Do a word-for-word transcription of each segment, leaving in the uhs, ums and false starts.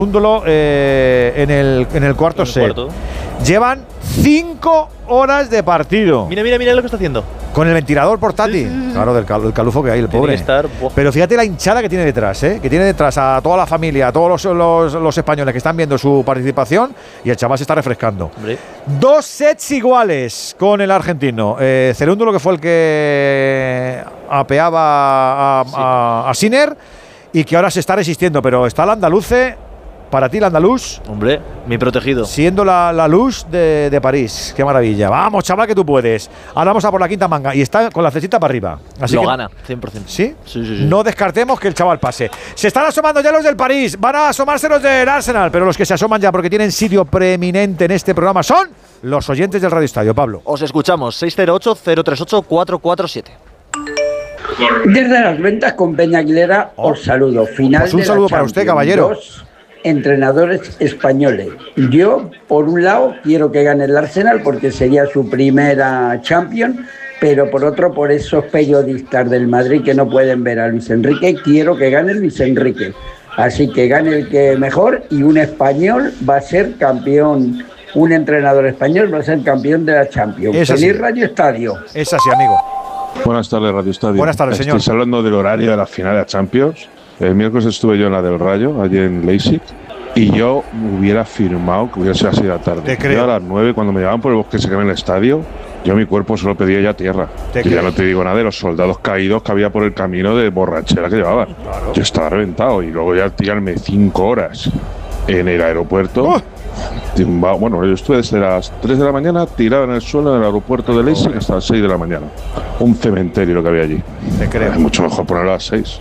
Segundo eh, en, el, en el cuarto set. Llevan cinco horas de partido. Mira, mira, mira lo que está haciendo. Con el ventilador portátil. Sí, sí, sí. Claro, del cal, el calufo que hay, el tiene pobre. Estar, Pero fíjate la hinchada que tiene detrás, ¿eh? Que tiene detrás a toda la familia, a todos los, los, los españoles que están viendo su participación, y el chaval se está refrescando. Hombre. Dos sets iguales con el argentino. Eh, Cerúndulo, que fue el que apeaba a, sí. a, a Sinner, y que ahora se está resistiendo, pero está el andaluce. Para ti, el andaluz. Hombre, mi protegido. Siendo la, la luz de, de París. Qué maravilla. Vamos, chaval, que tú puedes. Ahora vamos a por la quinta manga. Y está con la cestita para arriba. Así Lo que, gana, cien por ciento. ¿Sí? Sí, sí, sí. No descartemos que el chaval pase. Se están asomando ya los del París. Van a asomarse los del Arsenal. Pero los que se asoman ya porque tienen sitio preeminente en este programa son los oyentes del Radio Estadio. Pablo. Os escuchamos. seis cero ocho, cero tres ocho, cuatro cuatro siete. Desde las ventas con Peña Aguilera oh. os saludo. Final pues un de saludo la para usted, caballero. Dos entrenadores españoles. Yo, por un lado, quiero que gane el Arsenal porque sería su primera Champions, pero por otro, por esos periodistas del Madrid que no pueden ver a Luis Enrique, quiero que gane Luis Enrique. Así que gane el que mejor, y un español va a ser campeón, un entrenador español va a ser campeón de la Champions. Es Feliz así. Radio Estadio. Es así, amigo. Buenas tardes, Radio Estadio. Buenas tardes, señor. Estáis hablando del horario de la final de Champions. El miércoles estuve yo en la del Rayo, allí en Leipzig, y yo hubiera firmado que hubiera sido así de la tarde. Te creo. Yo a las nueve, cuando me llevaban por el bosque secreto en el estadio, yo mi cuerpo solo pedía ya tierra. Te y creo. ya no te digo nada de los soldados caídos que había por el camino de borrachera que llevaban. Claro. Yo estaba reventado, y luego ya tirarme cinco horas en el aeropuerto. ¡Oh! Timbao. Bueno, yo estuve desde las tres de la mañana tirado en el suelo en el aeropuerto de Leipzig hasta las seis de la mañana. Un cementerio lo que había allí. Te creo. Es mucho mejor ponerlo a las seis.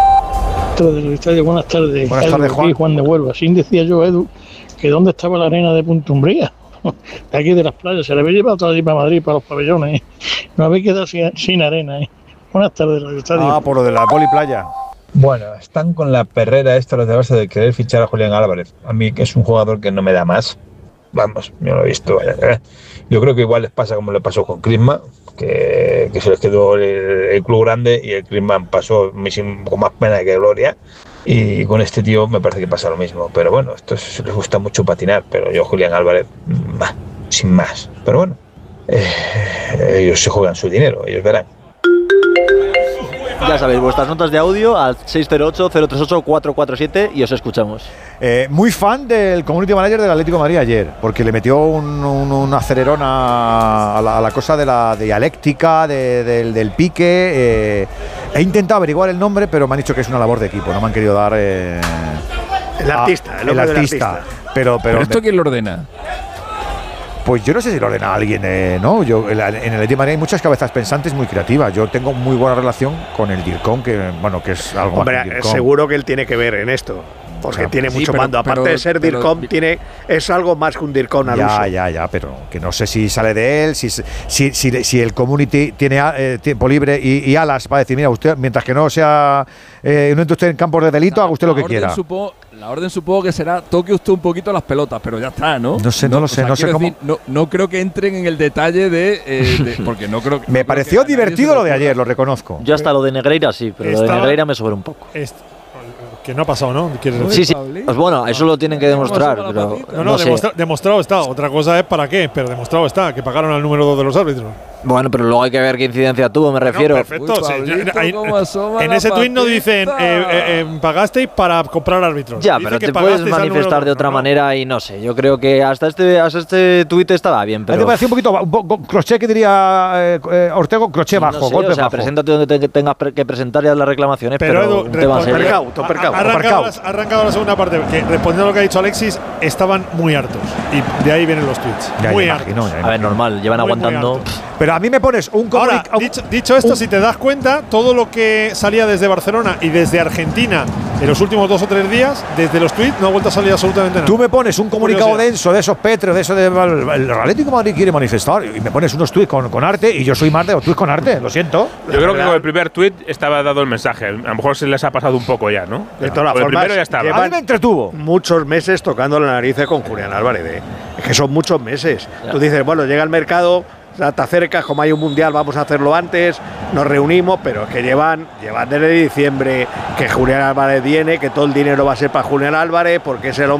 Del estadio, buenas tardes. Buenas Edu, tardes, Juan. Aquí, Juan de Huelva. Así decía yo, Edu, que dónde estaba la arena de Punta Umbría, de aquí de las playas. Se le había llevado toda allí para Madrid, para los pabellones. ¿eh? No había quedado sin, sin arena. ¿eh? Buenas tardes, Radio Estadio. Ah, por lo de la poliplaya. Bueno, están con la perrera esta los de Barça de querer fichar a Julián Álvarez. A mí, que es un jugador que no me da más. Vamos, yo lo he visto. ¿eh? Yo creo que igual les pasa como le pasó con Griezmann, que, que se les quedó el, el club grande y el Griezmann pasó con más pena que gloria. Y con este tío me parece que pasa lo mismo. Pero bueno, esto es, les gusta mucho patinar, pero yo, Julián Álvarez, bah, sin más. Pero bueno, eh, ellos se juegan su dinero, ellos verán. Ya sabéis, vuestras notas de audio al seis cero ocho, cero tres ocho, cuatro cuatro siete y os escuchamos. Eh, muy fan del community manager del Atlético de Madrid ayer, porque le metió un, un, un acelerón a, a, la, a la cosa de la dialéctica, de, de, del pique. Eh, he intentado averiguar el nombre, pero me han dicho que es una labor de equipo, no me han querido dar. Eh, el artista, el, el artista. artista. Pero, pero, ¿Pero esto quién lo ordena? Pues yo no sé si lo ordena alguien, eh, ¿no? Yo, en el Atlético de Madrid hay muchas cabezas pensantes muy creativas. Yo tengo muy buena relación con el DIRCOM, que bueno, que es algo Hombre, más que DIRCOM. Seguro que él tiene que ver en esto, porque claro, tiene sí, mucho pero, mando. Aparte pero, de ser pero, DIRCOM, pero, tiene, es algo más que un DIRCOM al Ya, uso. ya, ya, pero que no sé si sale de él, si, si, si, si el community tiene eh, tiempo libre y, y alas para decir, mira, usted, mientras que no sea, eh, no entre usted en campos de delito, haga usted lo que quiera. Supo, la orden supongo que será, toque usted un poquito las pelotas, pero ya está, ¿no? No sé, no, no lo sé, o sea, no sé cómo. Decir, no, no creo que entren en el detalle de, eh, de porque no creo que. Me no pareció creo que divertido lo de ayer, lo reconozco. Yo hasta lo de Negreira sí, pero Está, lo de Negreira me sobra un poco. Es, que no ha pasado, ¿no? Sí, sí. Pues bueno, eso lo tienen que demostrar. Pero no, no, no demostra sé. demostrado está. Otra cosa es para qué, pero demostrado está, que pagaron al número dos de los árbitros. Bueno, pero luego hay que ver qué incidencia tuvo, me refiero. No, perfecto. Uy, sí, Pablito, hay, en ese tuit no dicen eh, eh, eh, pagasteis para comprar árbitros. Ya, Dice pero que te puedes pagasteis al manifestar número de otra no, manera y no sé. Yo creo que hasta este hasta este tuit estaba bien, pero. Me pareció un poquito un poco, crochet que diría eh, eh, Ortego, crochet bajo, no sé, golpe o sea, bajo. Preséntate donde te, tengas que presentar ya las reclamaciones, pero, pero Edu, un tema serio. Percao, percao. Ha arrancado, la, arrancado la segunda parte, que respondiendo a lo que ha dicho Alexis, estaban muy hartos. Y de ahí vienen los tweets. Ya, muy ya hartos. imagino, ya A ver, imagino. normal, llevan Muy, aguantando. muy Pero a mí me pones un Ahora, comunica- dicho, dicho esto, un, si te das cuenta, todo lo que salía desde Barcelona y desde Argentina en los últimos dos o tres días, desde los tweets, no ha vuelto a salir absolutamente nada. Tú me pones un comunicado Curiosidad. denso de esos Petros, de eso de el Atlético de Madrid quiere manifestar, y me pones unos tweets con, con arte, y yo soy más de los tweets con arte, lo siento. Yo creo que con el primer tweet estaba dado el mensaje. A lo mejor se les ha pasado un poco ya, ¿no? De todas Con el formas, primero ya estaba. A mí me entretuvo. Muchos meses tocando la nariz con Julián Álvarez. ¿eh? Es que son muchos meses. Ya. Tú dices, bueno, llega el mercado, te acercas, como hay un mundial, vamos a hacerlo antes, nos reunimos, pero es que llevan, llevan desde diciembre que Julián Álvarez viene, que todo el dinero va a ser para Julián Álvarez, porque es el hombre